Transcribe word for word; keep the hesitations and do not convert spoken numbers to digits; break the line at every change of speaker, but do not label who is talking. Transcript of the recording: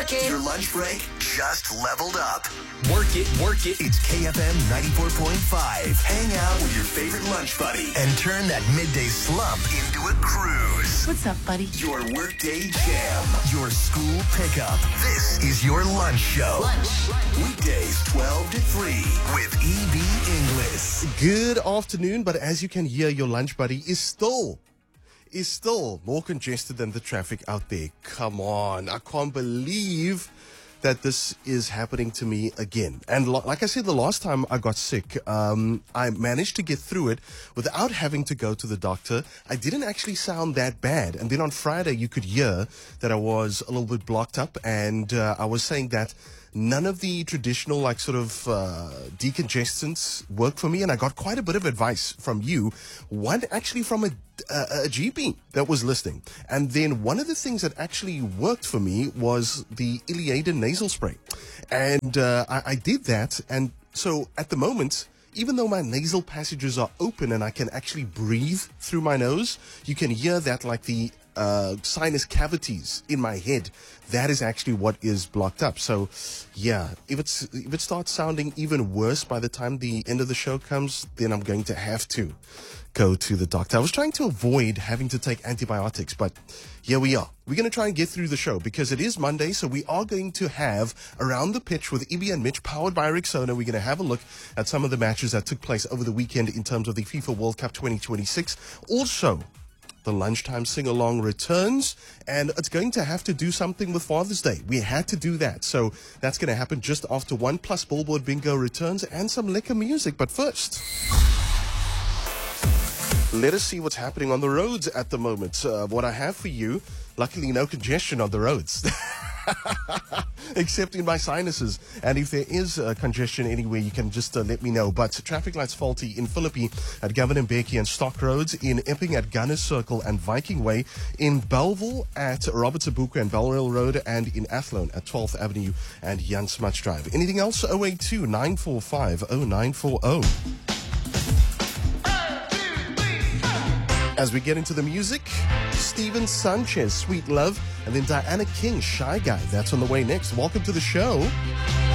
Your lunch break just leveled up. Work it, work it. It's K F M ninety-four point five. Hang out with your favorite lunch buddy and turn that midday slump into a cruise.
What's up, buddy?
Your workday jam. Your school pickup. This is your lunch show.
Lunch.
Weekdays twelve to three with E B Inglis.
Good afternoon, but as you can hear, your lunch buddy is still, is still more congested than the traffic out there. Come on, I can't believe that this is happening to me again. And lo- like I said, the last time I got sick, um, I managed to get through it without having to go to the doctor. I didn't actually sound that bad. And then on Friday, you could hear that I was a little bit blocked up, and uh, I was saying that none of the traditional, like, sort of uh, decongestants work for me, and I got quite a bit of advice from you. One actually from a, a, a G P that was listening. And then one of the things that actually worked for me was the Iliaden nasal spray. And uh, I, I did that, and so at the moment, even though my nasal passages are open and I can actually breathe through my nose, you can hear that, like, the uh, sinus cavities in my head, that is actually what is blocked up. So, yeah, if it's if it starts sounding even worse by the time the end of the show comes, then I'm going to have to go to the doctor. I was trying to avoid having to take antibiotics, but here we are. We're going to try and get through the show because it is Monday, so we are going to have Around the Pitch with Ibi and Mitch, powered by Rexona. We're going to have a look at some of the matches that took place over the weekend in terms of the FIFA World Cup twenty twenty-six. Also, the Lunchtime Sing-Along returns, and it's going to have to do something with Father's Day. We had to do that, so that's going to happen just after one, plus Billboard Bingo returns and some liquor music. But first, let us see what's happening on the roads at the moment. Uh, what I have for you, luckily no congestion on the roads. Except in my sinuses. And if there is uh, congestion anywhere, you can just uh, let me know. But traffic lights faulty in Philippi at Governor Mbeki and Stock Roads, in Epping at Gunners Circle and Viking Way, in Belleville at Robert Sabuka and Belrail Road, and in Athlone at twelfth Avenue and Jan Smuts Drive. Anything else? oh eight two, nine four five, oh nine four oh. As we get into the music, Steven Sanchez, Sweet Love, and then Diana King, Shy Guy. That's on the way next. Welcome to the show.